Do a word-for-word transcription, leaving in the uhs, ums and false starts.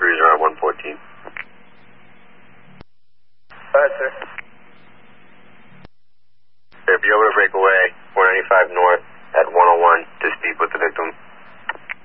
cruiser on one fourteen. Go ahead, sir. If you're able to break away